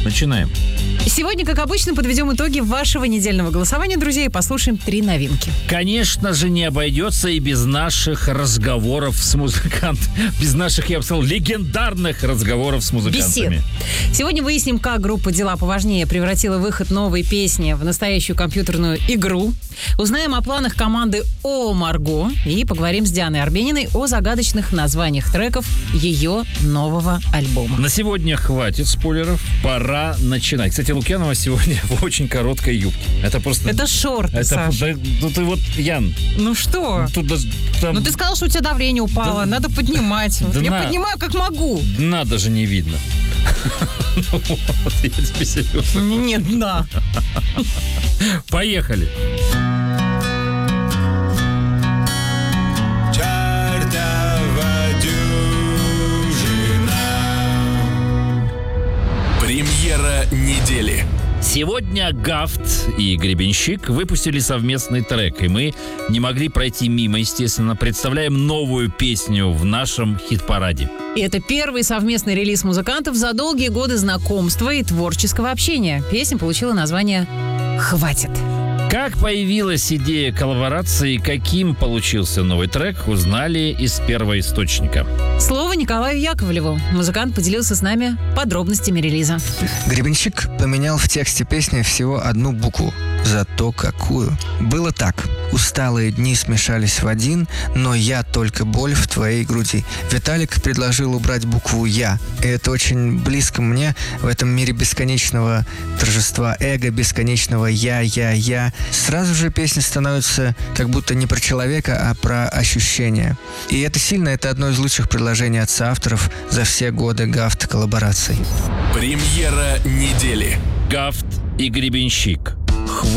Начинаем. Сегодня, как обычно, подведем итоги вашего недельного голосования, друзья, и послушаем 3 новинки. Конечно же, не обойдется и без наших разговоров с музыкантами. Без наших, я бы сказал, легендарных разговоров с музыкантами. Бесед. Сегодня выясним, как группа «Дела поважнее» превратила выход новой песни в настоящую компьютерную игру. Узнаем о планах команды «О Марго» и поговорим с Дианой Арбениной о загадочных названиях треков ее нового альбома. На сегодня хватит спойлеров, пора начинать. Кстати, Лукьянова сегодня в очень короткой юбке. Это просто... Это шорты, Саша. Ну ты вот, Ян... Ну что? Там... Ну ты сказал, что у тебя давление упало, надо поднимать. Я поднимаю, как могу. Дна даже не видно. Я тебе серьезно. Нет дна. Поехали. Премьера недели. Сегодня Гафт и Гребенщик выпустили совместный трек, и мы не могли пройти мимо, естественно. Представляем новую песню в нашем хит-параде. И это первый совместный релиз музыкантов за долгие годы знакомства и творческого общения. Песня получила название «Хватит». Как появилась идея коллаборации и каким получился новый трек, узнали из первоисточника. Слово Николаю Яковлеву. Музыкант поделился с нами подробностями релиза. Гребенщик поменял в тексте песни всего одну букву. Зато какую. Было так. Усталые дни смешались в один, но я только боль в твоей груди. Виталик предложил убрать букву «Я». И это очень близко мне в этом мире бесконечного торжества эго, бесконечного «я». Сразу же песня становится как будто не про человека, а про ощущения. И это сильно, это одно из лучших предложений от соавторов за все годы Гафт коллабораций. Премьера недели. Гафт и Гребенщик.